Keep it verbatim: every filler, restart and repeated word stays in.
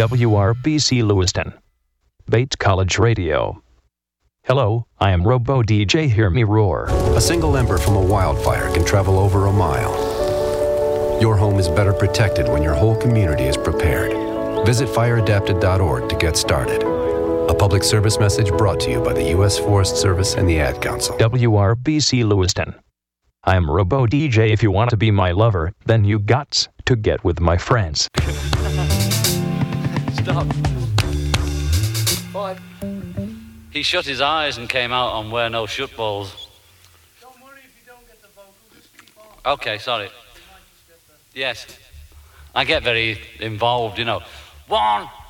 W R B C Lewiston. Bates College Radio. Hello, I am Robo D J Hear Me Roar. A single ember from a wildfire can travel over a mile. Your home is better protected when your whole community is prepared. Visit fire adapted dot org to get started. A public service message brought to you by the U S Forest Service and the Ad Council. W R B C Lewiston. I am Robo D J. If you want to be my lover, then you got to get with my friends. Stop. Five. He shut his eyes and came out on Wear No Shut Balls. Don't worry if you don't get the vocal, just keep on. Okay, sorry. Yes. I get very involved, you know. One,